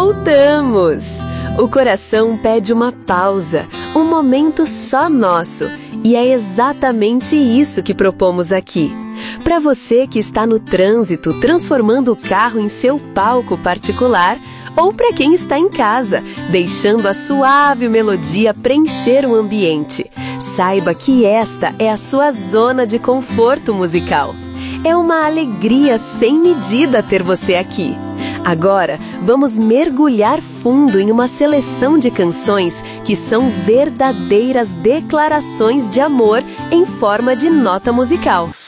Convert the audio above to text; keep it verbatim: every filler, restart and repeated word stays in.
Voltamos! O coração pede uma pausa, um momento só nosso, e é exatamente isso que propomos aqui. Para você que está no trânsito, transformando o carro em seu palco particular, ou para quem está em casa, deixando a suave melodia preencher o ambiente. Saiba que esta é a sua zona de conforto musical. É uma alegria sem medida ter você aqui. Agora, vamos mergulhar fundo em uma seleção de canções que são verdadeiras declarações de amor em forma de nota musical.